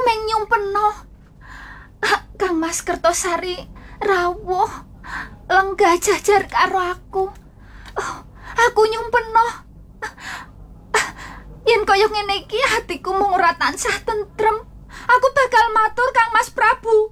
ming nyumpeno. Kang Mas Kertosari rawuh lenggah jajar karo aku. Aku nyumpeno. Yen kaya ngene iki hatiku mung ora tansah tentrem. Aku bakal matur Kang Mas Prabu.